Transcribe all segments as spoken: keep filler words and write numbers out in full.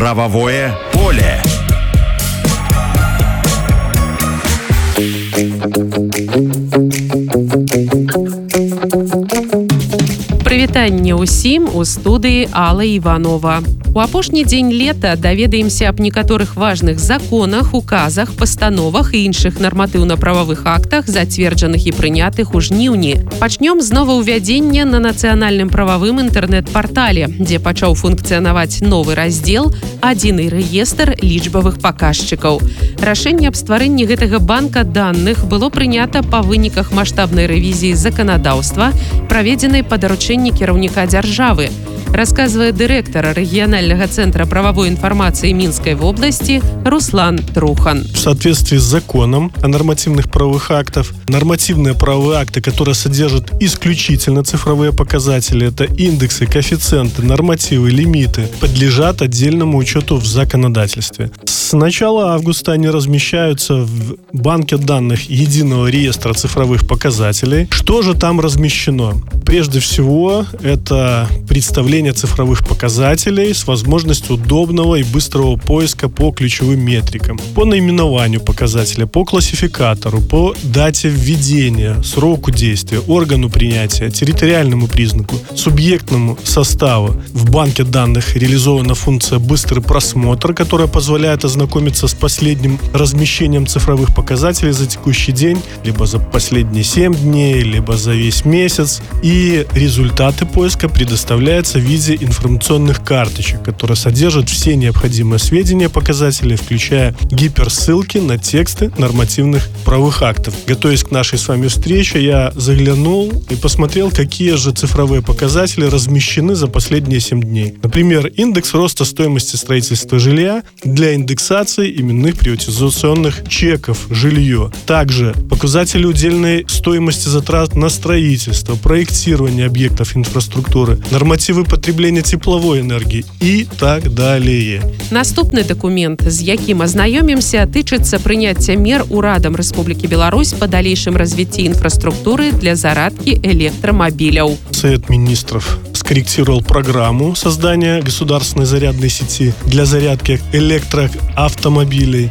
Правовое поле. Прывітанне ўсім у студыі Алла Іванова. У апошні дзень лета даведаемся аб некаторых важных законах, указах, пастановах і іншых нарматыўна-прававых актах, зацверджаных і прынятых у жніўні. Пачнём з новаўвядзення на нацыянальным прававым інтэрнэт-партале, дзе пачаў функцыянаваць новы раздзел «Адзіны рэестр лічбавых паказчыкаў». Рашэнне аб стварэнні гэтага банка даных было прынята па выніках маштабнай рэвізіі заканадаўства, праведзенай па даручэнні кіраўніка дзяржавы. Рассказывает директор регионального центра правовой информации Минской области Руслан Трухан. В соответствии с законом о нормативных правовых актах, нормативные правовые акты, которые содержат исключительно цифровые показатели, это индексы, коэффициенты, нормативы, лимиты, подлежат отдельному учету в законодательстве. С начала августа они размещаются в банке данных Единого реестра цифровых показателей. Что же там размещено? Прежде всего, это представление цифровых показателей с возможностью удобного и быстрого поиска по ключевым метрикам, по наименованию показателя, по классификатору, по дате введения, сроку действия, органу принятия, территориальному признаку, субъектному составу. В банке данных реализована функция «Быстрый просмотр», которая позволяет ознакомиться с последним размещением цифровых показателей за текущий день, либо за последние семь дней, либо за весь месяц. И результаты поиска предоставляются в виде информационных карточек, которые содержат все необходимые сведения показателей, включая гиперссылки на тексты нормативных правовых актов. Готовясь к нашей с вами встрече, я заглянул и посмотрел, какие же цифровые показатели размещены за последние семь дней. Например, индекс роста стоимости строительства жилья для индексации именных приватизационных чеков жилье. Также показатели удельной стоимости затрат на строительство, проектирование объектов инфраструктуры, нормативы потребления тепловой энергии и так далее. Наступны документ, з якім азнаёмімся, тычыцца прыняцця мер Урадам Рэспублікі Беларусь па далейшым развіцці инфраструктуры для зарадки электромобиляў. Совет министров скорректировал программу создания государственной зарядной сети для зарядки электроавтомобилей.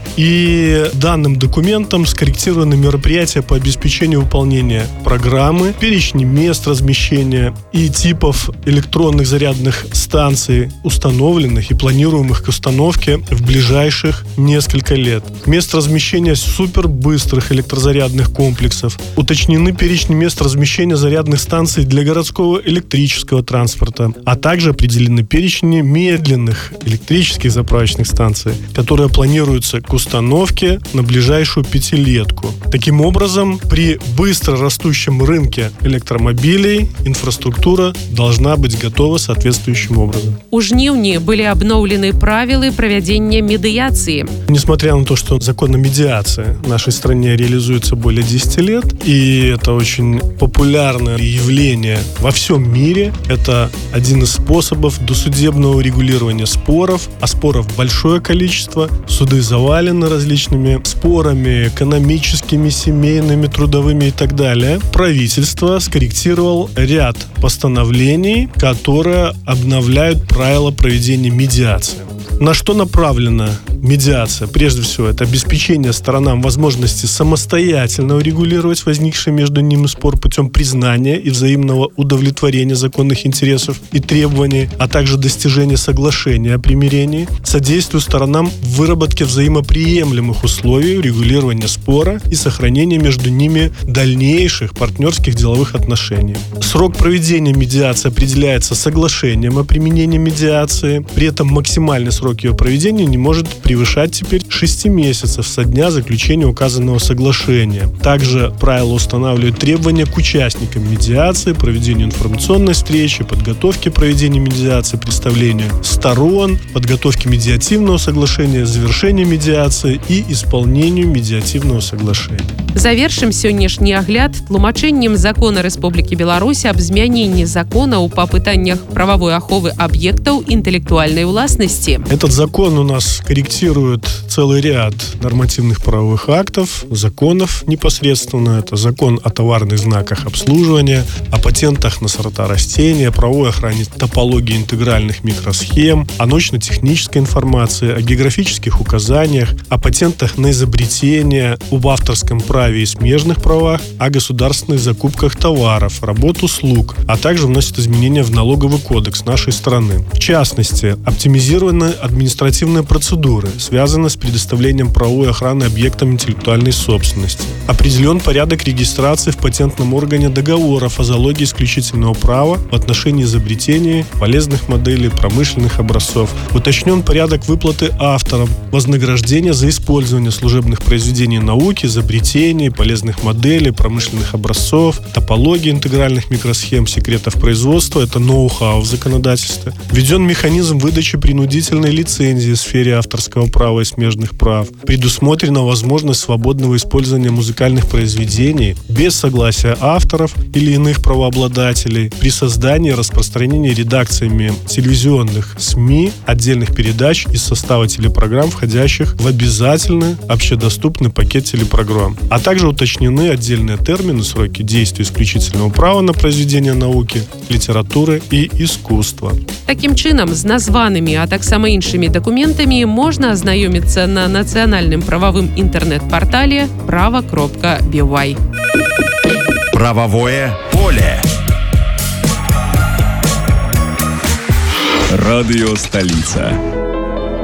И данным документом скорректированы мероприятия по обеспечению выполнения программы, перечни мест размещения и типов электронных зарядных станций, установленных и планируемых к установке в ближайших несколько лет. Мест размещения супербыстрых электрозарядных комплексов. Уточнены перечни мест размещения зарядных станций для городского электрического транспорта, а также определены перечни медленных электрических заправочных станций, которые планируются к установке на ближайшую пятилетку. Таким образом, при быстро растущем рынке электромобилей инфраструктура должна быть готова соответствующим образом. У жніўні были обновлены правила проведения медиации. Несмотря на то, что закон о медиации в нашей стране реализуется более десяти лет, и это очень популярное явление во всем мире, это один из способов досудебного регулирования споров, а споров большое количество, суды завалены различными спорами экономическими, семейными, трудовыми и так далее. Правительство скорректировало ряд постановлений, которые обновляют правила проведения медиации. На что направлена медиация? Прежде всего, это обеспечение сторонам возможности самостоятельно урегулировать возникший между ними спор путем признания и взаимного удовлетворения законных интересов и требований, а также достижения соглашения о примирении, содействию сторонам в выработке взаимоприемлемых условий урегулирования спора и сохранения между ними дальнейших партнерских деловых отношений. Срок проведения медиации определяется соглашением о применении медиации, при этом максимальный срок Срок ее проведения не может превышать теперь шести месяцев со дня заключения указанного соглашения. Также правила устанавливают требования к участникам медиации, проведению информационной встречи, подготовке проведения медиации, представлению сторон, подготовке медиативного соглашения, завершению медиации и исполнению медиативного соглашения. Завершим сённяшні агляд тлумачэннем закона Рэспублікі Беларусь аб змяненні законаў па пытаннях прававой аховы аб'ектаў інтэлектуальнай уласнасці. Этот закон у нас корректирует регламентирует целый ряд нормативных правовых актов, законов непосредственно. Это закон о товарных знаках обслуживания, о патентах на сорта растения, правовой охране топологии интегральных микросхем, о научно-технической информации, о географических указаниях, о патентах на изобретения, об авторском праве и смежных правах, о государственных закупках товаров, работ, услуг, а также вносит изменения в налоговый кодекс нашей страны. В частности, оптимизированы административные процедуры, связанные с предоставлением правовой охраны объектам интеллектуальной собственности. Определен порядок регистрации в патентном органе договоров о залоге исключительного права в отношении изобретений, полезных моделей, промышленных образцов. Уточнен порядок выплаты авторам вознаграждения за использование служебных произведений науки, изобретений, полезных моделей, промышленных образцов, топологии интегральных микросхем, секретов производства, это ноу-хау в законодательстве. Введен механизм выдачи принудительной лицензии в сфере авторского права и смежных прав. Предусмотрена возможность свободного использования музыкальных произведений без согласия авторов или иных правообладателей при создании и распространении редакциями телевизионных СМИ отдельных передач из состава телепрограмм, входящих в обязательный общедоступный пакет телепрограмм. А также уточнены отдельные термины, сроки действия исключительного права на произведения науки, литературы и искусства. Таким чином, з названымі, а таксама іншымі дакументамі можна азнаёміцца на нацыянальным прававым інтэрнэт-партале права кропка би вай. Правовое поле. Радио «Столица».